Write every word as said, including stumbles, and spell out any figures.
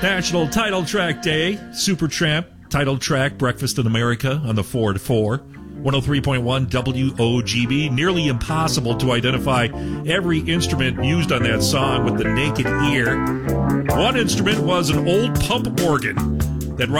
National Title Track Day. Supertramp, title track, Breakfast in America on the four to four. one oh three point one W O G B. Nearly impossible to identify every instrument used on that song with the naked ear. One instrument was an old pump organ.